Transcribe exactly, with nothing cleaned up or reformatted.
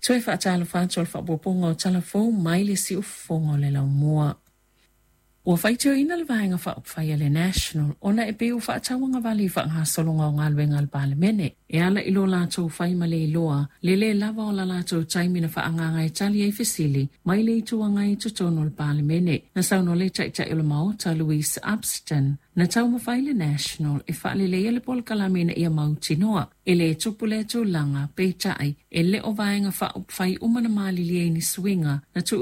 Tue whaatalo whaatol whapopongo talafo maile si ufongo le lau mua. Ua whaitio ina le vahenga whaupwhai le National, ona e peu whaatawanga wali whaanga solonga o ngalwe ngal palemene. E ala ilo lātou whai ma le iloa, le le lava o la lātou taimina whaanganga e tali e fesili, mai le ituanga i tutono le palemene. Na sauno le taita ilo maota Louise Abston, na tau mawhai le National, e whaale le ele pol kalamina ia mautinoa, e le tupu le tu langa, peitai, e le o vahenga whaupwhai umana mali le ni swinga, na tu